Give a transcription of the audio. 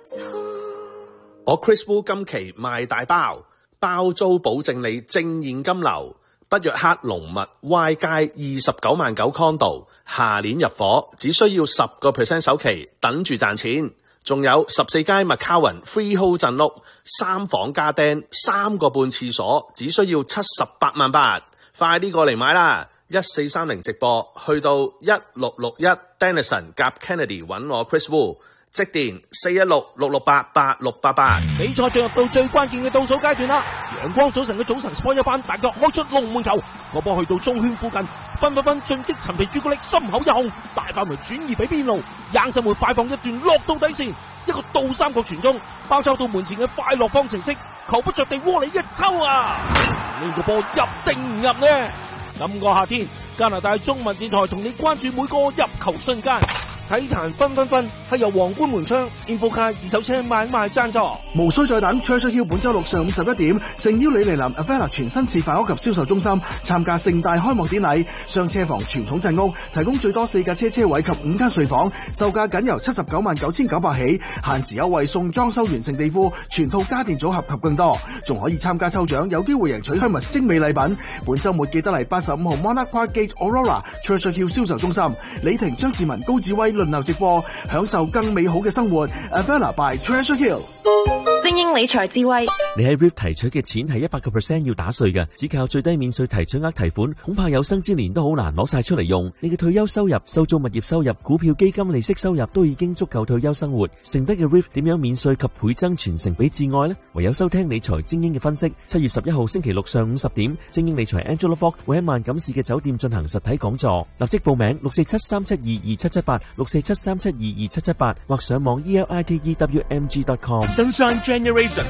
我 Chris Wu 今期賣大包，包租保證你正現金流。北約克龍密 Y 街29.9condo，下年入伙，只需要10% 首期，等住賺錢。仲有14街麥卡雲 freehold 鎮屋，3房加釘，3個半廁所，只需要78萬8，快啲過嚟買啦！1430直播去到1661 Denison 夾 Kennedy 揾我 Chris Wu。即電416-668-8688。 比賽進入到最關鍵嘅倒數階段啦！陽光早晨嘅早晨 sport 一番，大腳開出龍門球，個波去到中圈附近，分進擊陳皮朱古力心口一控，大範圍轉移俾邊路，硬上門快放一段落到底線，一個倒三角傳中，包抄到門前嘅快樂方程式，球不着地窩裏一抽啊！呢個波入定唔入呢？今個夏天，加拿大中文電台同你關注每個入球瞬間。體壇分係由皇冠門窗 Infocar 二手車買賣贊助。 無需再等 Treasure Hill 本周六上午11點，誠邀你嚟臨 Avella 全新示範屋及銷售中心參加盛大開幕典禮。雙車房傳統鎮屋提供最多4架車位及5間睡房，售價僅由799900起，限時優惠送裝修完成地庫、全套家電組合及更多，仲可以參加抽獎，有機會贏取Hermes精美禮品。本周末記得嚟85號 Monarch Park Gate Aurora Treasure Hill 銷售中心，李婷、張志文、高志威輪流直播，享受更美好嘅生活。Avella by Treasure Hill。 精英理財智慧， 你喺 RIF 提取嘅錢係100% 要打稅嘅，只靠最低免稅提取額提款，恐怕有生之年都好難攞晒出嚟用。你嘅退休收入、收租物業收入、股票基金利息收入都已經足夠退休生活，剩低嘅 RIF 點樣免稅及倍增傳承俾至愛呢？唯有收聽理財精英嘅分析。7月11號星期六上午10點，精英理財 Angela Fogg 會喺萬錦市嘅酒店進行實體講座，立即報名647-372-2778 647-372-2778或上網 elitewmg.com。 Sunshine Generation